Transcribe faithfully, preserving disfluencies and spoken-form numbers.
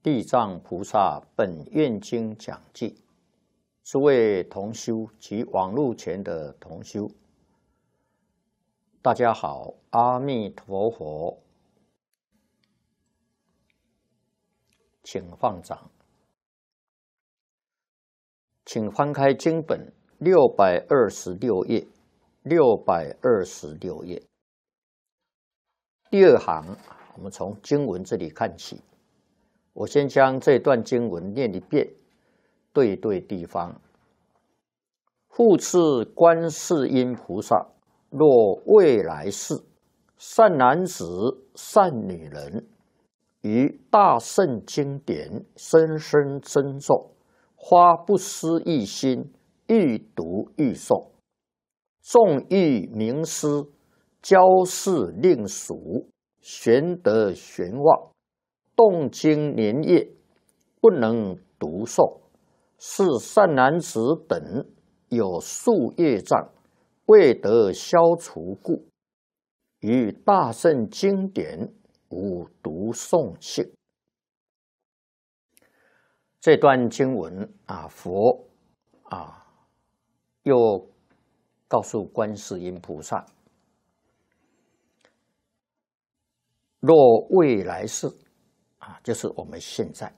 地藏菩萨本愿经讲记，诸位同修及网络前的同修，大家好，阿弥陀佛，请放掌，请翻开经本六百二十六页，六百二十六页，第二行，我们从经文这里看起。我先将这段经文念一遍，对对地方。复次观世音菩萨，若未来世，善男子、善女人，于大圣经典深深珍重，发不思议心，欲读欲诵，纵欲明师，教示令属，玄德玄望。动经年夜不能读诵，是善男子等有数业障，未得消除故，于大圣经典无读诵性。这段经文啊，佛啊又告诉观世音菩萨，若未来世。啊，就是我们现在